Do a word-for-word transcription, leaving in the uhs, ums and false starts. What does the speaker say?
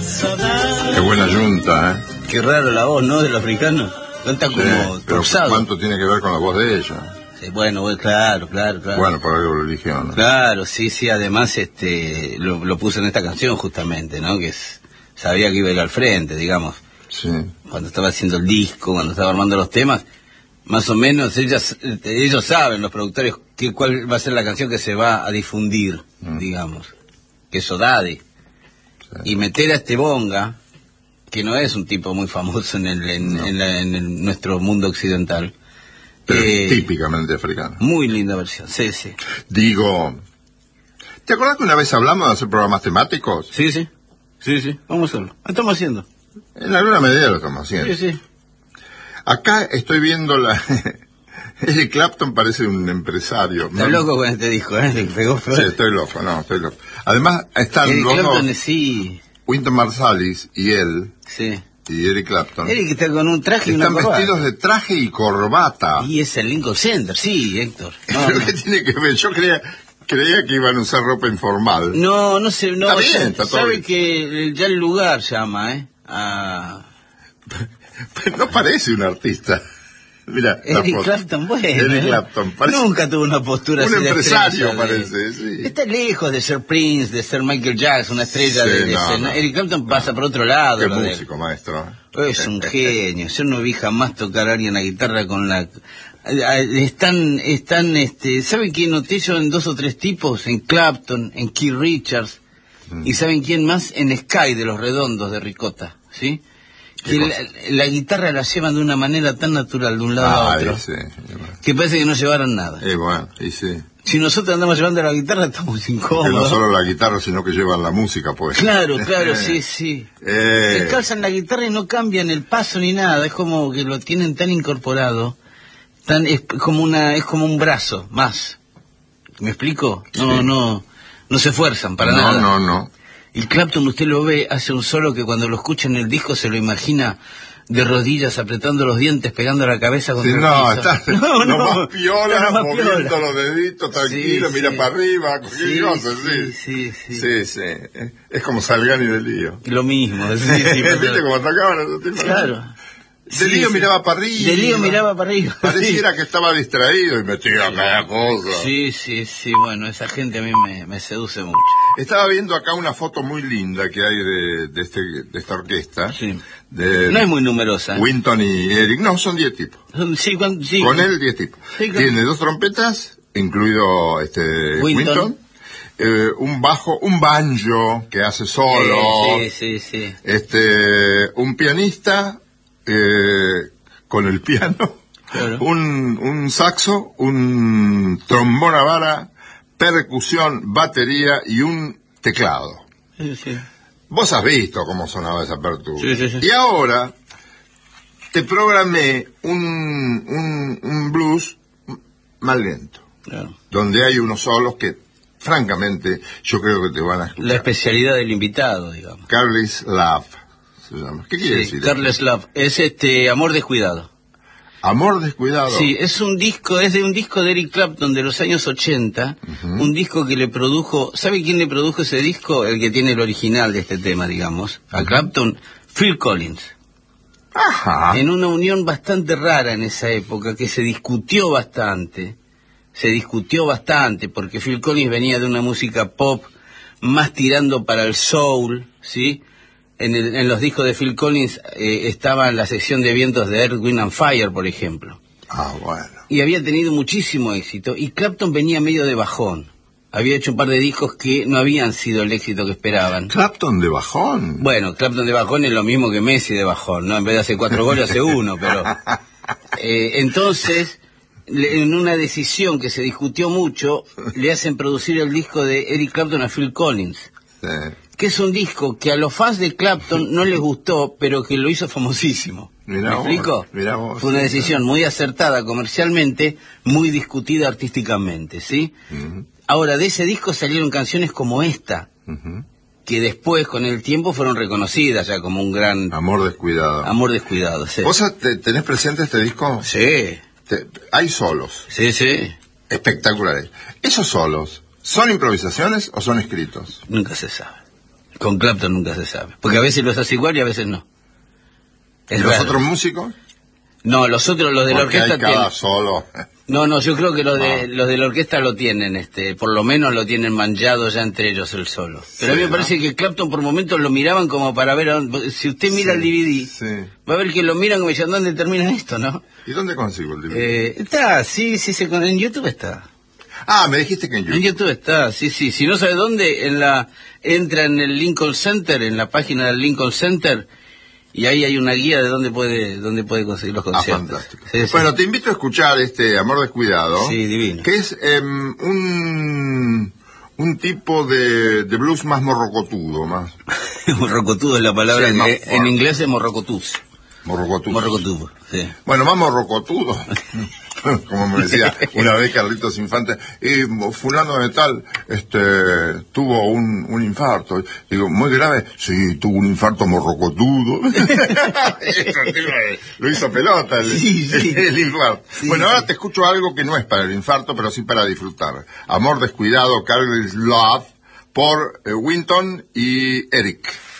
Qué buena yunta, ¿eh? Qué raro la voz, ¿no? Del africano. Canta como Sí, pero forzado. ¿cuánto tiene que ver con la voz de ella? Sí, bueno, bueno, claro, claro, claro. Bueno, por algo lo eligió, ¿no? Claro, sí, sí, además este lo, lo puso en esta canción justamente, ¿no? Que es, sabía que iba a ir al frente, digamos. Sí. Cuando estaba haciendo el disco, cuando estaba armando los temas, más o menos ellas, ellos saben, los productores, que, cuál va a ser la canción que se va a difundir, mm. digamos. Que es Sodade. Sí. Y meter a este Bonga, que no es un tipo muy famoso en el en, no. en, la, en el, nuestro mundo occidental. Pero eh, típicamente africano. Muy linda versión, sí, sí. Digo, ¿te acuerdas que una vez hablamos de hacer programas temáticos? Sí, sí, sí, sí, vamos a hacerlo. Lo estamos haciendo. En alguna medida lo estamos haciendo. Sí, sí. Acá estoy viendo la... Eric Clapton parece un empresario. Está ¿no? loco con este disco, ¿eh? Le pegó sí, estoy loco, no, estoy loco. Además, están Eric los Clapton, dos, sí. Wynton Marsalis y él, sí. y Eric Clapton. Eric está con un traje y una están corbata. vestidos de traje y corbata. Y es el Lincoln Center, sí, Héctor. No, ¿Pero no. qué tiene que ver? Yo creía... Creía que iban a usar ropa informal. No, no sé, no. Está bien, está todo sabe bien. que ya el lugar llama, ¿eh? A... Pero no parece un artista. Mira, Eric Clapton, bueno. Eric Clapton, parece... Nunca tuvo una postura un así de empresario, estrella, parece, de... sí. Está lejos de ser Prince, de ser Michael Jackson, una estrella Sí, de, de no, escena. no, Eric Clapton no. pasa por otro lado. Qué lo de músico, maestro. Es un genio. Yo no vi jamás tocar a alguien la guitarra con la... Están, están, este... ¿Saben quién noté yo en dos o tres tipos? En Clapton, en Keith Richards. Mm. ¿Y saben quién más? En Sky, de Los Redondos, de Ricota, ¿sí? Que la, la guitarra la llevan de una manera tan natural de un lado ah, a otro, sí, que parece que no llevaron nada. Eh, bueno, y sí. Si nosotros andamos llevando la guitarra, estamos incómodos. Que no solo la guitarra, sino que llevan la música, pues. Claro, claro, sí, sí. Eh. Descalzan la guitarra y no cambian el paso ni nada. Es como que lo tienen tan incorporado, tan es como una, es como un brazo más. ¿Me explico? No, sí. no, no se esfuerzan para no, nada. No, no, no. Y Clapton, usted lo ve, hace un solo que cuando lo escucha en el disco se lo imagina de rodillas, apretando los dientes, pegando la cabeza contra sí, el no, piso. Está, no, no, no, más piola, no, más moviendo piola. los deditos, tranquilo, sí, mira sí. para arriba, cualquier sí, cosa, sí. Sí, sí, sí. sí, sí. Es como Salgani de Lío. Lo mismo, sí, sí. ¿Viste pero... cómo tocaban esos tipos? Claro. De sí, Lío sí. miraba para arriba. De Lío miraba para arriba. Pareciera sí. que estaba distraído y metía sí. cada cosa. Sí, sí, sí, bueno, esa gente a mí me, me seduce mucho. Estaba viendo acá una foto muy linda que hay de, de, este, de esta orquesta. Sí. De no es muy numerosa. Wynton y Eric. No, son diez tipos. Sí, con, sí. Con él diez tipos. Sí, con... Tiene dos trompetas, incluido este Wynton. Wynton. Eh, un bajo, un banjo que hace solo. Sí, sí, sí. Este, un pianista eh, con el piano. Claro. Un, un saxo, un trombón a vara, percusión, batería y un teclado. Sí, sí. Vos has visto cómo sonaba esa apertura. Sí, sí, sí. Y ahora te programé un, un, un blues más lento. Claro. Donde hay unos solos que, francamente, yo creo que te van a escuchar. La especialidad del invitado, digamos. Careless Love se llama. ¿Qué quiere sí, decir? Careless Love. Es este, Amor Descuidado. Amor Descuidado. Sí, es un disco, es de un disco de Eric Clapton de los años ochenta, uh-huh. Un disco que le produjo, ¿sabe quién le produjo ese disco? El que tiene el original de este tema, digamos, a uh-huh. Clapton, Phil Collins. Ajá. En una unión bastante rara en esa época, que se discutió bastante, se discutió bastante, porque Phil Collins venía de una música pop más tirando para el soul, ¿sí? En, el, en los discos de Phil Collins eh, estaba en la sección de vientos de Earth, Wind and Fire, por ejemplo. Ah, bueno. Y había tenido muchísimo éxito. Y Clapton venía medio de bajón. Había hecho un par de discos que no habían sido el éxito que esperaban. ¿Clapton de bajón? Bueno, Clapton de bajón es lo mismo que Messi de bajón, ¿no? En vez de hacer cuatro goles, hace uno, pero... Eh, entonces, en una decisión que se discutió mucho, le hacen producir el disco de Eric Clapton a Phil Collins. Sí. Que es un disco que a los fans de Clapton no les gustó, pero que lo hizo famosísimo. Mirá ¿Me explico? Vos, mirá vos, Fue una sí, decisión sí. muy acertada comercialmente, muy discutida artísticamente, ¿sí? Uh-huh. Ahora, de ese disco salieron canciones como esta, uh-huh. que después, con el tiempo, fueron reconocidas ya como un gran... Amor Descuidado. Amor Descuidado, sí. ¿Vos te, tenés presente este disco? Sí. Te, hay solos. Sí, sí. Espectaculares. ¿Esos solos son improvisaciones o son escritos? Nunca se sabe. Con Clapton nunca se sabe. Porque a veces los hace igual y a veces no. ¿Y los raro. otros músicos? No, los otros, los de la orquesta... Hay cada tienen... solo. No, no, yo creo que los de, no. los de la orquesta lo tienen, este, por lo menos lo tienen manchado ya entre ellos el solo. Pero sí, a mí me ¿no? parece que Clapton por momentos lo miraban como para ver, a dónde, si usted mira sí, el D V D, sí. va a ver que lo miran como diciendo, ¿dónde termina esto, no? ¿Y dónde consigo el D V D? Eh, está, sí, sí, se, en YouTube está. Ah, me dijiste que en YouTube. En YouTube está, sí, sí. Si no sabe dónde, en la entra en el Lincoln Center, en la página del Lincoln Center, y ahí hay una guía de dónde puede dónde puede conseguir los conciertos. Ah, fantástico. Sí, sí. Bueno, te invito a escuchar este Amor Descuidado. Sí, divino. Que es eh, un un tipo de, de blues más morrocotudo, más. Morrocotudo es la palabra, sí, que en inglés es morrocotus. Morrocotudo. Morrocotudo, sí. Bueno, más morrocotudo. Como me decía una vez Carlitos Infante, y fulano de tal este tuvo un, un infarto. Digo, muy grave. Sí, tuvo un infarto morrocotudo. Lo hizo pelota el, sí, sí. el, el infarto. Sí, bueno, ahora te escucho algo que no es para el infarto, pero sí para disfrutar. Amor Descuidado, Careless Love, por eh, Winton y Eric.